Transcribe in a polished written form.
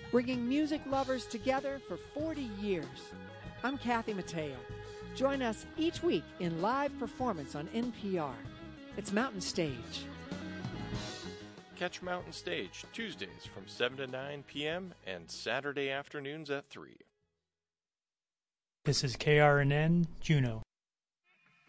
bringing music lovers together for 40 years. I'm Kathy Mateo. Join us each week in live performance on NPR. It's Mountain Stage. Catch Mountain Stage Tuesdays from 7 to 9 p.m. and Saturday afternoons at 3. This is KRNN Juneau.